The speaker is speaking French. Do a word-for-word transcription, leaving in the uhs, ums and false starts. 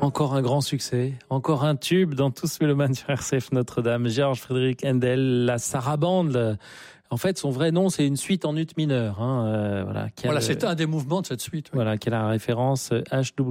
Encore un grand succès, encore un tube dans Tous mélomanes sur R C F Notre-Dame. Georg Friedrich Händel, la Sarabande. En fait, son vrai nom, c'est une suite en ut mineur. Hein, euh, voilà, voilà, c'est un des mouvements de cette suite. Oui. Voilà, qui a la référence H W